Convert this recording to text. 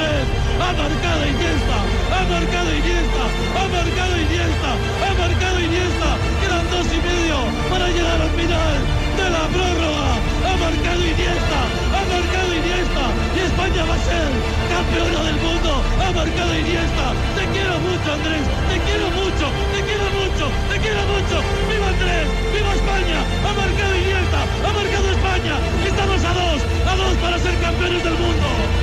Andrés, ha marcado Iniesta, ha marcado Iniesta, ha marcado Iniesta, ha marcado Iniesta, quedan 2 y medio para llegar al final de la prórroga, ha marcado Iniesta, ha marcado Iniesta, y España va a ser campeona del mundo, ha marcado Iniesta, te quiero mucho Andrés, te quiero mucho, te quiero mucho, te quiero mucho, viva Andrés, viva España, ha marcado Iniesta, ha marcado España, estamos a dos para ser campeones del mundo.